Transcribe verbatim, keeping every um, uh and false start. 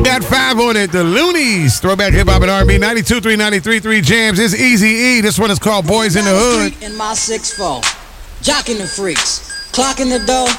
got five on it. The Loonies. Throwback hip hop and R and B. ninety-two point three, ninety-three point three Jams. It's Easy E. This one is called Boys in the Hood. In my six four. Jocking the freaks. Clocking the dough.